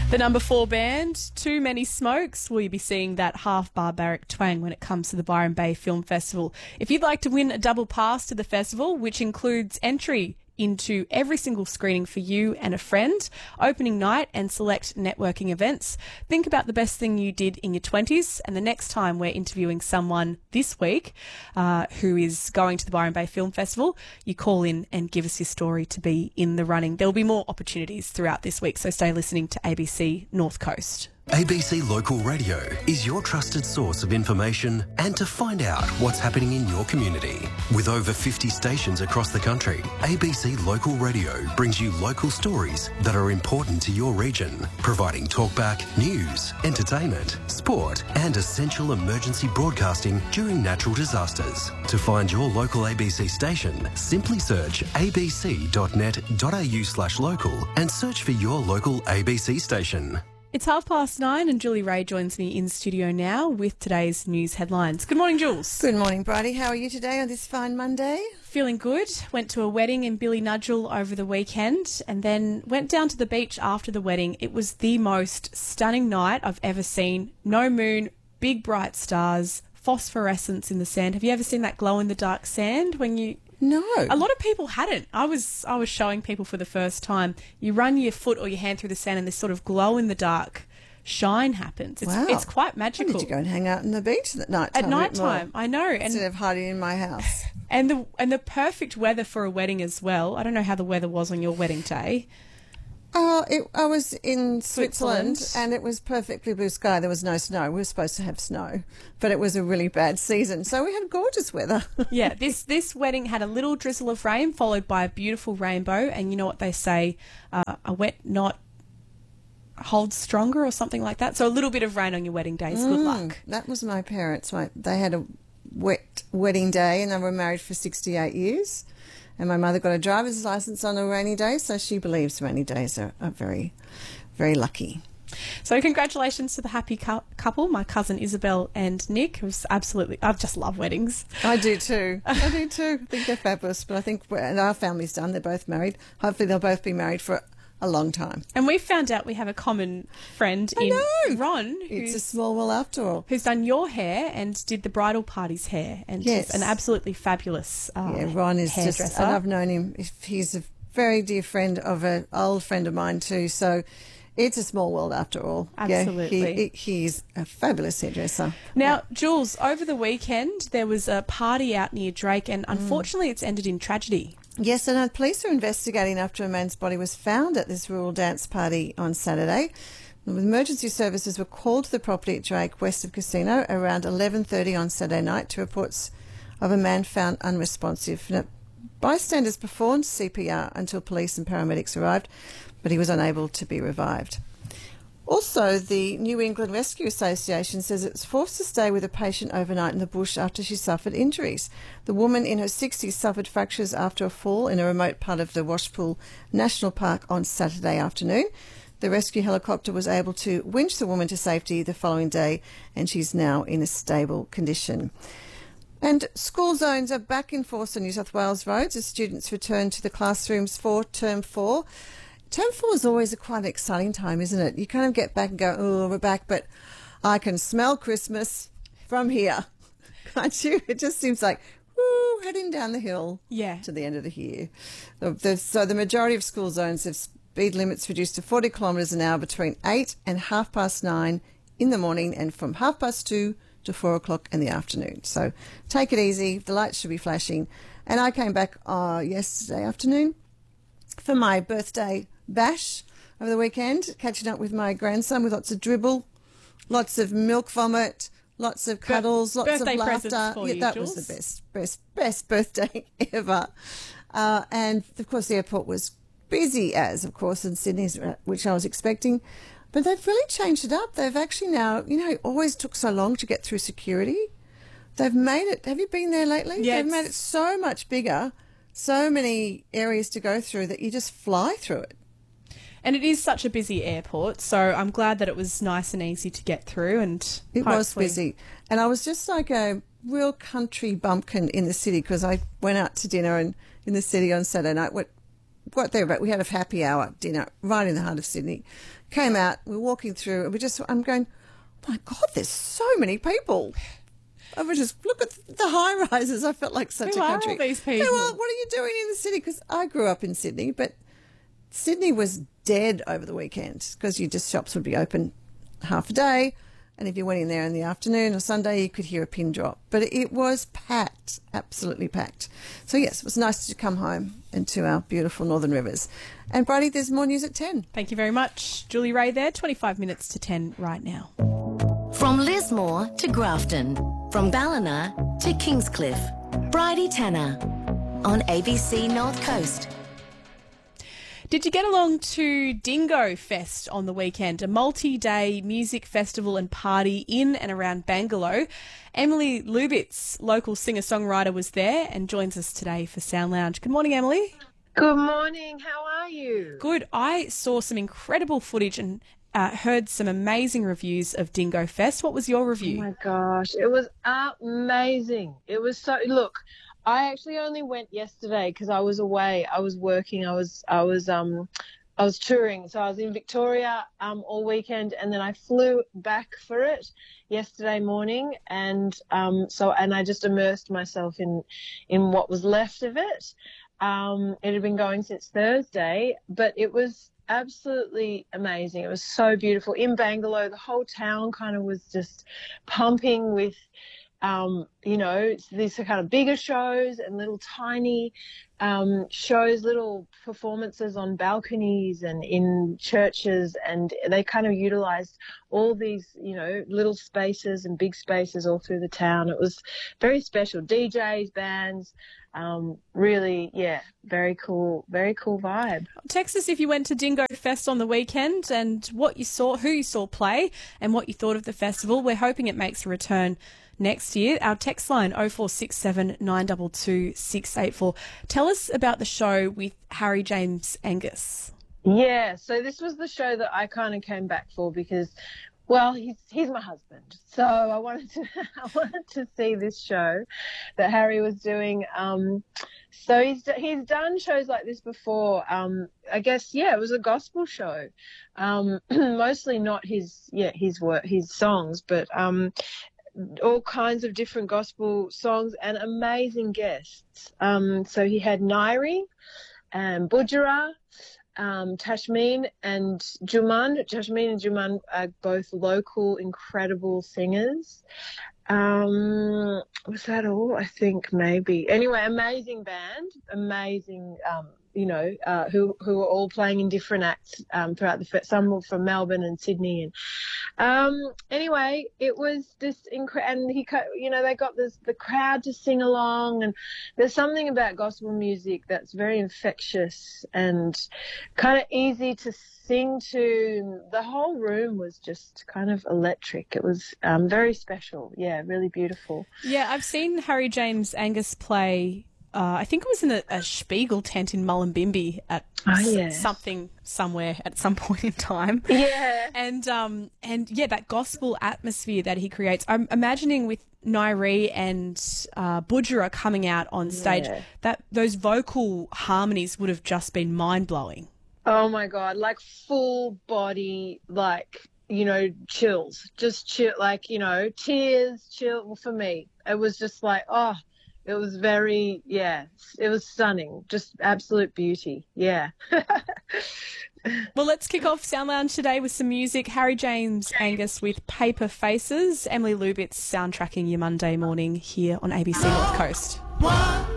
The number 4 band, Too Many Smokes. Will you be seeing that half barbaric twang when it comes to the Byron Bay Film Festival? If you'd like to win a double pass to the festival, which includes entry into every single screening for you and a friend, opening night and select networking events, think about the best thing you did in your 20s, and the next time we're interviewing someone this week who is going to the Byron Bay Film Festival, you call in and give us your story to be in the running. There'll be more opportunities throughout this week, so stay listening to ABC North Coast. ABC Local Radio is your trusted source of information and to find out what's happening in your community. With over 50 stations across the country, ABC Local Radio brings you local stories that are important to your region, providing talkback, news, entertainment, sport and essential emergency broadcasting during natural disasters. To find your local ABC station, simply search abc.net.au/local and search for your local ABC station. It's 9:30 and Julie Ray joins me in studio now with today's news headlines. Good morning, Jules. Good morning, Bridie. How are you today on this fine Monday? Feeling good. Went to a wedding in Ballynudgel over the weekend and then went down to the beach after the wedding. It was the most stunning night I've ever seen. No moon, big bright stars, phosphorescence in the sand. Have you ever seen that glow-in-the-dark sand when you... No. A lot of people hadn't. I was showing people for the first time. You run your foot or your hand through the sand and this sort of glow-in-the-dark shine happens. It's quite magical. Why did you go and hang out on the beach at night time? At night time, I know. Instead of hiding in my house. And the perfect weather for a wedding as well. I don't know how the weather was on your wedding day. I was in Switzerland and it was perfectly blue sky. There was no snow. We were supposed to have snow, but it was a really bad season. So we had gorgeous weather. Yeah, this wedding had a little drizzle of rain followed by a beautiful rainbow. And you know what they say, a wet knot holds stronger or something like that. So a little bit of rain on your wedding day is good luck. That was my parents. They had a wet wedding day and they were married for 68 years. And my mother got a driver's license on a rainy day, so she believes rainy days are very, very lucky. So congratulations to the happy couple, my cousin Isabel and Nick. It was absolutely, I just love weddings. I do too. I think they're fabulous, but I think our family's done. They're both married. Hopefully they'll both be married for a long time. And we found out we have a common friend in Ron. It's a small world after all. Who's done your hair and did the bridal party's hair. And yes. He's an absolutely fabulous Ron is hairdresser. just, and I've known him. He's a very dear friend of an old friend of mine too. So it's a small world after all. Absolutely. Yeah, he's a fabulous hairdresser. Now, Jules, over the weekend there was a party out near Drake and unfortunately it's ended in tragedy. Yes, and police are investigating after a man's body was found at this rural dance party on Saturday. Emergency services were called to the property at Drake, west of Casino, around 11:30 on Saturday night to reports of a man found unresponsive. Now, bystanders performed CPR until police and paramedics arrived, but he was unable to be revived. Also, the New England Rescue Association says it's forced to stay with a patient overnight in the bush after she suffered injuries. The woman in her 60s suffered fractures after a fall in a remote part of the Washpool National Park on Saturday afternoon. The rescue helicopter was able to winch the woman to safety the following day, and she's now in a stable condition. And school zones are back in force on New South Wales roads as students return to the classrooms for Term 4. Term 4 is always quite an exciting time, isn't it? You kind of get back and go, oh, we're back, but I can smell Christmas from here. Can't you? It just seems like, woo, heading down the hill to the end of the year. So the majority of school zones have speed limits reduced to 40 kilometres an hour between 8 and 9:30 in the morning and from 2:30 to 4 o'clock in the afternoon. So take it easy. The lights should be flashing. And I came back yesterday afternoon for my birthday bash over the weekend, catching up with my grandson with lots of dribble, lots of milk vomit, lots of cuddles, lots of laughter. That Jules. was the best birthday ever. And of course the airport was busy as, of course, in Sydney, which I was expecting. But they've really changed it up. They've actually now, it always took so long to get through security. They've made it, have you been there lately? Yeah, they've made it so much bigger, so many areas to go through that you just fly through it. And it is such a busy airport, so I'm glad that it was nice and easy to get through. And it was busy. And I was just like a real country bumpkin in the city because I went out to dinner in the city on Saturday night, got there, but we had a happy hour dinner right in the heart of Sydney. Came out, we're walking through, and I'm going, oh my God, there's so many people. I would just look at the high rises. I felt like such Who a are country. all these people? What are you doing in the city? Because I grew up in Sydney, but Sydney was dead over the weekend because shops would be open half a day, and if you went in there in the afternoon or Sunday, you could hear a pin drop. But it was packed, absolutely packed. So yes, it was nice to come home and to our beautiful Northern Rivers. And Bridie, there's more news at 10. Thank you very much, Julie Ray there. 25 minutes to 10 right now. From Lismore to Grafton, from Ballina to Kingscliff, Bridie Tanner on ABC North Coast. Did you get along to Dingo Fest on the weekend, a multi-day music festival and party in and around Bangalow? Emily Lubitz, local singer-songwriter, was there and joins us today for Sound Lounge. Good morning, Emily. Good morning. How are you? Good. I saw some incredible footage and heard some amazing reviews of Dingo Fest. What was your review? Oh my gosh, it was amazing. It was so. Look, I actually only went yesterday because I was away. I was working. I was touring. So I was in Victoria all weekend, and then I flew back for it yesterday morning, and I just immersed myself in what was left of it. It had been going since Thursday, but it was absolutely amazing. It was so beautiful. In Bangalow, the whole town kind of was just pumping with, these kind of bigger shows and little tiny shows, little performances on balconies and in churches, and they kind of utilised all these, little spaces and big spaces all through the town. It was very special. DJs, bands, really, very cool vibe. Text us if you went to Dingo Fest on the weekend and what you saw, who you saw play and what you thought of the festival. We're hoping it makes a return next year. Our text line 0467 922 684. Tell us about the show with Harry James Angus. Yeah, so this was the show that I kind of came back for because, well, he's my husband. So I wanted to see this show that Harry was doing. So he's done shows like this before. I guess it was a gospel show. Mostly not his songs, but all kinds of different gospel songs and amazing guests. So he had Nairi and Budjera, Tashmeen and Juman. Tashmeen and Juman are both local, incredible singers. Was that all? I think maybe. Anyway, amazing band, amazing, who were all playing in different acts throughout the fest. Some were from Melbourne and Sydney, and anyway, it was this and they got the crowd to sing along, and there's something about gospel music that's very infectious and kind of easy to sing to. The whole room was just kind of electric. It was very special. Yeah, really beautiful. Yeah, I've seen Harry James Angus play. I think it was in a Spiegel tent in Mullumbimby at something somewhere at some point in time. Yeah. And that gospel atmosphere that he creates. I'm imagining with Nairi and Budjera coming out on stage, that those vocal harmonies would have just been mind-blowing. Oh my God, like full body, chills, just chill, tears, chill. Well, for me, it was just like, it was very, it was stunning. Just absolute beauty. Yeah. Well, let's kick off Sound Lounge today with some music. Harry James Angus with Paper Faces. Emily Lubitz soundtracking your Monday morning here on ABC North Coast.